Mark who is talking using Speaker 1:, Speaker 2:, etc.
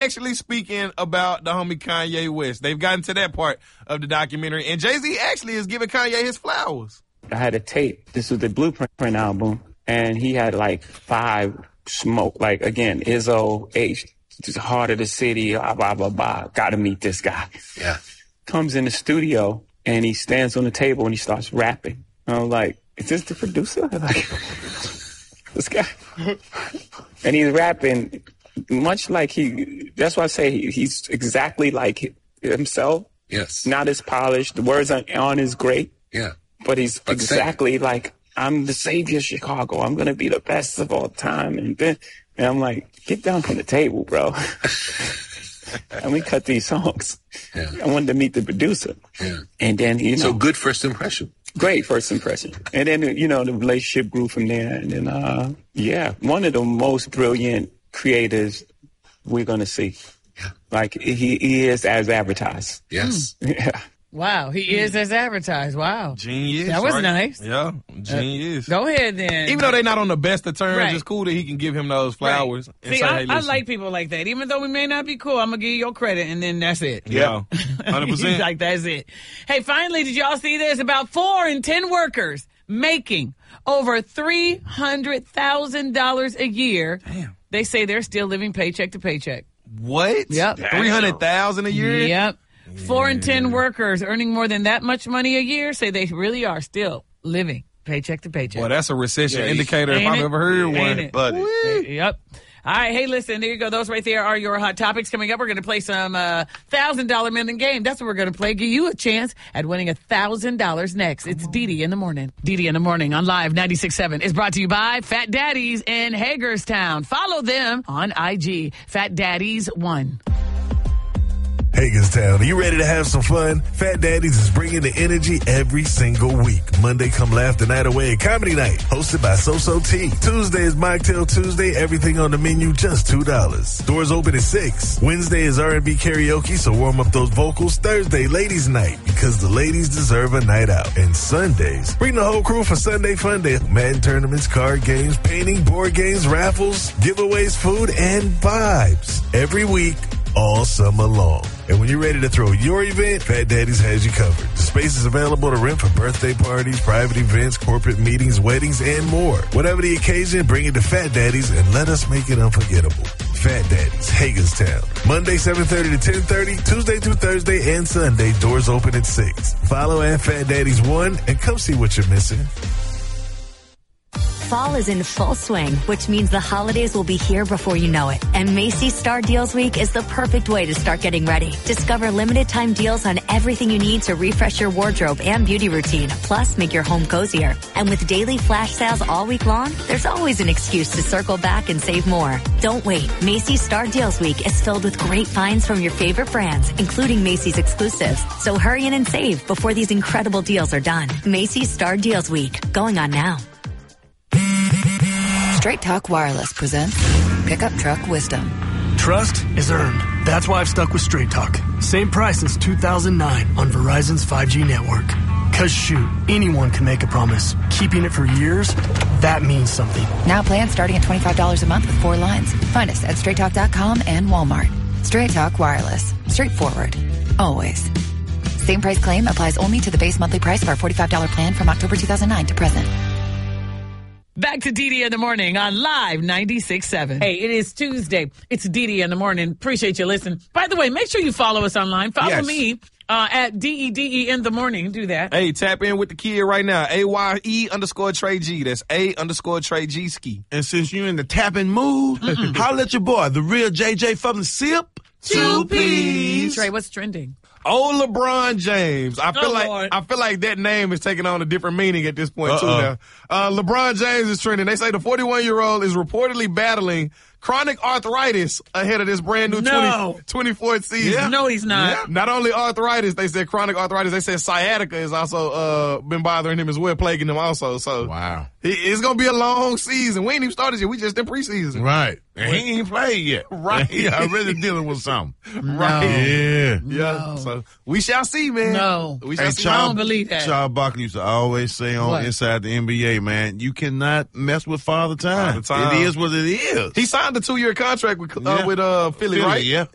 Speaker 1: actually speaking about the homie Kanye West. They've gotten to that part of the documentary, and Jay-Z actually is giving Kanye his flowers.
Speaker 2: I had a tape. This was the Blueprint album, and he had like 5 smoke. Like, again, Izzo, H, just Heart of the City, blah, blah, blah, blah. Gotta meet this guy.
Speaker 3: Yeah.
Speaker 2: Comes in the studio, and he stands on the table, and he starts rapping. And I'm like, is this the producer? Like, this guy. And he's rapping much like that's why I say he's exactly like himself.
Speaker 3: Yes.
Speaker 2: Not as polished. The words on is great.
Speaker 3: Yeah.
Speaker 2: But he's exactly like, I'm the savior of Chicago. I'm going to be the best of all time. And I'm like, get down from the table, bro. And we cut these songs.
Speaker 3: Yeah.
Speaker 2: I wanted to meet the producer.
Speaker 3: Yeah.
Speaker 2: And then,
Speaker 3: So good first impression.
Speaker 2: Great first impression. And then, the relationship grew from there. And then, one of the most brilliant creators we're going to see.
Speaker 3: Yeah.
Speaker 2: Like, he is as advertised.
Speaker 3: Yes.
Speaker 2: Yeah.
Speaker 4: Wow, he is as advertised. Wow.
Speaker 1: Genius.
Speaker 4: That was
Speaker 1: right?
Speaker 4: nice.
Speaker 1: Yeah, genius.
Speaker 4: Go ahead then.
Speaker 1: Even though they're not on the best of terms,
Speaker 4: Right.
Speaker 1: it's cool that he can give him those flowers.
Speaker 4: Right.
Speaker 1: And
Speaker 4: See,
Speaker 1: say,
Speaker 4: I
Speaker 1: hey, listen.
Speaker 4: like people like that. Even though we may not be cool, I'm going to give you your credit, and then that's it.
Speaker 1: Yeah, 100%.
Speaker 4: Like, that's it. Hey, finally, did y'all see this? About 4 in 10 workers making over $300,000 a year.
Speaker 1: Damn.
Speaker 4: They say they're still living paycheck to paycheck.
Speaker 1: What?
Speaker 4: Yep.
Speaker 1: 300,000 a year?
Speaker 4: Yep. 4 in 10 workers earning more than that much money a year say they really are still living paycheck to paycheck.
Speaker 1: Well, that's a recession indicator if
Speaker 4: Ain't
Speaker 1: I've
Speaker 4: it?
Speaker 1: ever heard
Speaker 4: Ain't
Speaker 1: one.
Speaker 4: it?
Speaker 1: Buddy.
Speaker 4: Yep. All right, hey, listen, there you go. Those right there are your hot topics. Coming up, we're going to play some $1,000 minute game. That's what we're going to play. Give you a chance at winning $1,000 next. It's Didi in the Morning. Didi in the Morning on Live 96.7 is brought to you by Fat Daddies in Hagerstown. Follow them on IG, Fat Daddies 1.
Speaker 5: Hagerstown, are you ready to have some fun? Fat Daddies is bringing the energy every single week. Monday, come laugh the night away at Comedy Night, hosted by So T. Tuesday is Mocktail Tuesday, everything on the menu, just $2. Doors open at 6. Wednesday is R&B karaoke, so warm up those vocals. Thursday, Ladies Night, because the ladies deserve a night out. And Sundays, bring the whole crew for Sunday Fun Day. Madden tournaments, card games, painting, board games, raffles, giveaways, food, and vibes. Every week, all summer long. And when you're ready to throw your event, Fat Daddies has you covered. The space is available to rent for birthday parties, private events, corporate meetings, weddings, and more. Whatever the occasion, bring it to Fat Daddies and let us make it unforgettable. Fat Daddies, Hagerstown. Monday, 7:30 to 10:30, Tuesday through Thursday, and Sunday, doors open at 6. Follow at Fat Daddies 1 and come see what you're missing.
Speaker 6: Fall is in full swing, which means the holidays will be here before you know it. And Macy's Star Deals Week is the perfect way to start getting ready. Discover limited time deals on everything you need to refresh your wardrobe and beauty routine, plus make your home cozier. And with daily flash sales all week long, there's always an excuse to circle back and save more. Don't wait. Macy's Star Deals Week is filled with great finds from your favorite brands, including Macy's exclusives. So hurry in and save before these incredible deals are done. Macy's Star Deals Week, going on now.
Speaker 7: Straight Talk Wireless presents Pickup Truck Wisdom.
Speaker 8: Trust is earned. That's why I've stuck with Straight Talk. Same price since 2009 on Verizon's 5G network. Cause shoot, anyone can make a promise. Keeping it for years, that means something.
Speaker 7: Now plans starting at $25 a month with 4 lines. Find us at straighttalk.com and Walmart. Straight Talk Wireless. Straightforward. Always. Same price claim applies only to the base monthly price of our $45 plan from October 2009 to present.
Speaker 4: Back to Didi in the Morning on Live 96.7. Hey, it is Tuesday. It's Didi in the Morning. Appreciate you listening. By the way, make sure you follow us online. Follow me at DEDE in the Morning. Do that.
Speaker 1: Hey, tap in with the kid right now. AYE_Trey G. That's A_Trey G ski.
Speaker 9: And since you're in the tapping mood, holla at your boy, the real JJ from the SIP. 2 P's.
Speaker 4: Trey, what's trending?
Speaker 1: Oh, LeBron James. I feel
Speaker 4: Lord.
Speaker 1: like that name is taking on a different meaning at this point too now. LeBron James is trending. They say the 41-year-old is reportedly battling chronic arthritis ahead of this brand new 24th season.
Speaker 4: Yeah. No, he's not.
Speaker 1: Yeah. Not only arthritis, they said chronic arthritis. They said sciatica has also been bothering him as well, plaguing him also. So
Speaker 9: Wow.
Speaker 1: It's going to be a long season. We ain't even started yet. We just in preseason.
Speaker 9: Right. And he ain't played yet.
Speaker 1: Right.
Speaker 9: He already dealing with something.
Speaker 1: Right.
Speaker 9: Yeah.
Speaker 1: Yeah.
Speaker 4: No.
Speaker 1: So we shall see, man.
Speaker 4: No.
Speaker 1: We shall
Speaker 9: Hey,
Speaker 1: see.
Speaker 4: I don't believe that.
Speaker 9: Charles Barkley used to always say on
Speaker 4: What?
Speaker 9: Inside the NBA, man, you cannot mess with Father Time.
Speaker 1: Father Time.
Speaker 9: It is what it is.
Speaker 1: He signed a 2-year contract with Philly, right?
Speaker 9: Yeah.